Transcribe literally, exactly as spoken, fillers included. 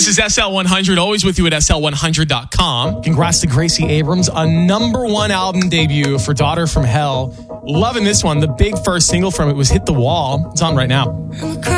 This is S L one hundred, always with you at S L one hundred dot com. Congrats to Gracie Abrams, a number one album debut for Daughter from Hell. Loving this one. The big first single from it was Hit the Wall. It's on right now.